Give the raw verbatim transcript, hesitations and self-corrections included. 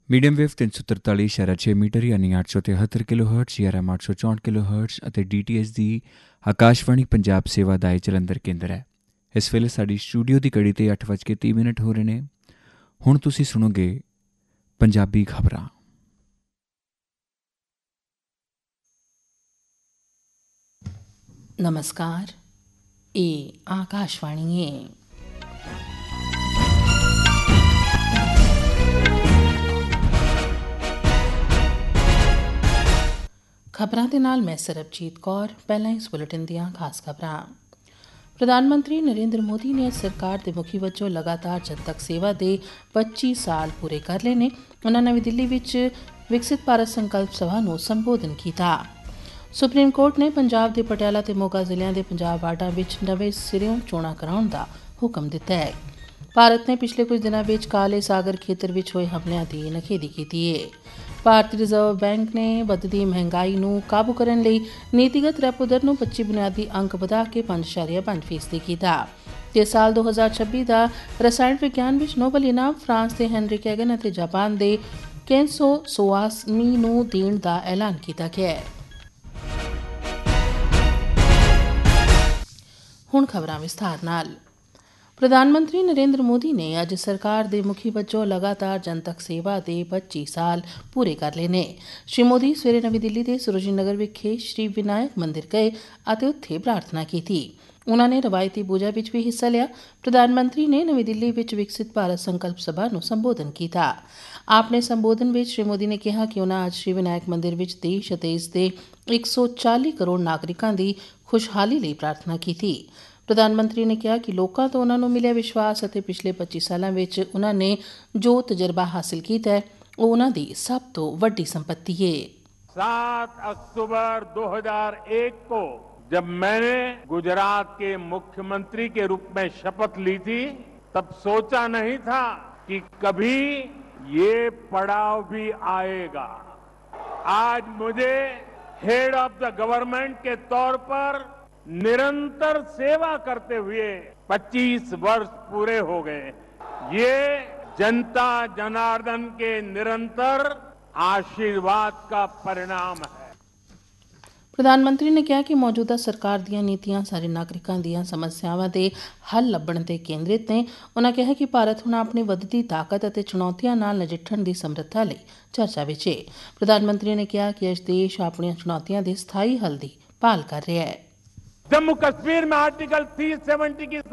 Medium wave तीन सौ तरताली इशारा छे मीटर यानी आठ सौ तिहत्तर किलो हर्ट्स या आठ सौ चौंठ किलो हर्ट्स ਅਤੇ डी टी एच ਦੀ ਆਕਾਸ਼ਵਾਣੀ ਪੰਜਾਬ ਸੇਵਾ ਦਾ ਇਹ ਜਲੰਧਰ ਕੇਂਦਰ ਹੈ। ਇਸ ਵੇਲੇ ਸਾਡੀ ਸਟੂਡੀਓ ਦੀ ਘੜੀ ਤੇ ਅੱਠ ਵੱਜ ਕੇ ਤੀਹ ਮਿੰਟ ਹੋ ਰਹੇ ਨੇ। ਹੁਣ ਤੁਸੀਂ ਸੁਣੋਗੇ ਪੰਜਾਬੀ ਖਬਰਾਂ। नमस्कार, ये आकाशवाणी है। खबरां दे नाल मैं सरबजीत कौर। पहलां इस बुलेटिन दियां खास खबरां। प्रधानमंत्री नरेंद्र मोदी ने सरकार दे मुखी वजों लगातार जनतक सेवा दे पच्ची साल पूरे कर लए ने। उन्हां नवीं दिल्ली विच विकसित भारत संकल्प सभा नूं संबोधन कीता। सुप्रीम कोर्ट ने पंजाब दे पटियाला ते मोगा जिलिਆਂ ਦੇ पंजाब वार्डां विच नਵੇਂ सिरेओं चोणां कराउण दा हुकम दित्ता है। भारत ने पिछले कुछ दिनों विच काले सागर खेतर विच होए हमलिਆਂ ਦੀ ਨਖੇਦੀ ਕੀਤੀ है। ਭਾਰਤੀ ਰਿਜ਼ਰਵ ਬੈਂਕ ਨੇ ਵੱਧਦੀ ਮਹਿੰਗਾਈ ਨੂੰ ਕਾਬੂ ਕਰਨ ਲਈ ਨੀਤੀਗਤ ਰੈਪੋ ਦਰ ਨੂੰ ਪੱਚੀ ਬੁਨਿਆਦੀ ਅੰਕ ਵਧਾ ਕੇ ਪੰਜ ਇਸ਼ਾਰੀਆ ਪੰਜ ਫੀਸਦੀ ਕੀਤਾ। ਤੇ ਸਾਲ ਦੋ ਹਜ਼ਾਰ ਛੱਬੀ ਦਾ ਰਸਾਇਣ ਵਿਗਿਆਨ ਵਿੱਚ ਨੋਬਲ ਇਨਾਮ ਫਰਾਂਸ ਦੇ ਹੈਨਰੀ ਕੈਗਨ ਅਤੇ ਜਾਪਾਨ ਦੇ ਕੇਂਸੋ ਸੋਆਸਮੀ ਨੂੰ ਦੇਣ ਦਾ ਐਲਾਨ ਕੀਤਾ ਗਿਆ ਹੈ। ਹੁਣ ਖਬਰਾਂ ਵਿਸਥਾਰ ਨਾਲ। ਪ੍ਰਧਾਨ ਮੰਤਰੀ ਨਰਿੰਦਰ ਮੋਦੀ ਨੇ ਅੱਜ ਸਰਕਾਰ ਦੇ ਮੁਖੀ ਵਜੋਂ ਲਗਾਤਾਰ ਜਨਤਕ ਸੇਵਾ ਦੇ ਪੱਚੀ ਸਾਲ ਪੂਰੇ ਕਰ ਲਏ ਨੇ। ਸ਼੍ਰੀ ਮੋਦੀ ਸਵੇਰੇ ਨਵੀਂ ਦਿੱਲੀ ਦੇ ਸਰੋਜਨੀ ਨਗਰ ਵਿਖੇ ਸ਼੍ਰੀ ਵਿਨਾਇਕ ਮੰਦਿਰ ਗਏ ਅਤੇ ਉੱਥੇ ਪ੍ਰਾਰਥਨਾ ਕੀਤੀ। ਉਨ੍ਹਾਂ ਨੇ ਰਵਾਇਤੀ ਪੂਜਾ ਵਿੱਚ ਵੀ ਹਿੱਸਾ ਲਿਆ। ਪ੍ਰਧਾਨ ਮੰਤਰੀ ਨੇ ਨਵੀਂ ਦਿੱਲੀ ਵਿੱਚ ਵਿਕਸਿਤ ਭਾਰਤ ਸੰਕਲਪ ਸਭਾ ਨੂੰ ਸੰਬੋਧਨ ਕੀਤਾ। ਆਪਣੇ ਸੰਬੋਧਨ ਵਿੱਚ ਸ਼੍ਰੀ ਮੋਦੀ ਨੇ ਕਿਹਾ ਕਿ ਉਨ੍ਹਾਂ ਅੱਜ ਸ਼੍ਰੀ ਵਿਨਾਇਕ ਮੰਦਿਰ ਵਿੱਚ ਦੇਸ਼ ਅਤੇ ਇਸ ਦੇ ਇੱਕ ਸੌ ਚਾਲੀ ਕਰੋੜ ਨਾਗਰਿਕਾਂ ਦੀ ਖੁਸ਼ਹਾਲੀ ਲਈ ਪ੍ਰਾਰਥਨਾ ਕੀਤੀ। ਪ੍ਰਧਾਨ ਮੰਤਰੀ ਨੇ ਕਿਹਾ ਕਿ ਲੋਕਾਂ ਤੋਂ ਉਨ੍ਹਾਂ ਨੂੰ ਮਿਲਿਆ ਵਿਸ਼ਵਾਸ ਅਤੇ ਪਿਛਲੇ ਪੱਚੀ ਸਾਲਾਂ ਵਿੱਚ ਉਨ੍ਹਾਂ ਨੇ ਜੋ ਤਜਰਬਾ ਹਾਸਿਲ ਕੀਤਾ ਹੈ ਉਹ ਉਨ੍ਹਾਂ ਦੀ ਸਭ ਤੋਂ ਵੱਡੀ ਸੰਪत्ति है। सात अक्टूबर दो हज़ार एक को जब मैंने गुजरात के मुख्यमंत्री के रूप में शपथ ली थी तब सोचा नहीं था कि कभी ये पड़ाव भी आएगा। आज मुझे हेड ऑफ द गवर्नमेंट के तौर पर निरंतर सेवा करते हुए पच्चीस वर्ष पूरे हो गए। ये जनता जनार्दन के निरंतर आशीर्वाद का परिणाम है। ਪ੍ਰਧਾਨ ਮੰਤਰੀ ਨੇ ਕਿਹਾ ਕਿ ਮੌਜੂਦਾ ਸਰਕਾਰ ਦੀਆਂ ਨੀਤੀਆਂ ਸਾਰੇ ਨਾਗਰਿਕਾਂ ਦੀਆਂ ਸਮੱਸਿਆਵਾਂ ਦੇ ਹੱਲ ਲੱਭਣ ਤੇ ਕੇਂਦਰਿਤ ਨੇ। ਉਨ੍ਹਾਂ ਕਿਹਾ ਕਿ ਭਾਰਤ ਹੁਣ ਆਪਣੀ ਵੱਧਦੀ ਤਾਕਤ ਅਤੇ ਚੁਣੌਤੀਆਂ ਨਾਲ ਨਜਿੱਠਣ ਦੀ ਸਮਰੱਥਾ ਲਈ ਚਰਚਾ ਵਿੱਚ ਹੈ। ਪ੍ਰਧਾਨ ਮੰਤਰੀ ਨੇ ਕਿਹਾ ਕਿ ਅੱਜ ਦੇਸ਼ ਆਪਣੀਆਂ ਚੁਣੌਤੀਆਂ ਦੇ ਸਥਾਈ ਹੱਲ ਦੀ ਭਾਲ ਕਰ ਰਿਹਾ ਹੈ। जम्मू कश्मीर में आर्टिकल तीन सौ सत्तर की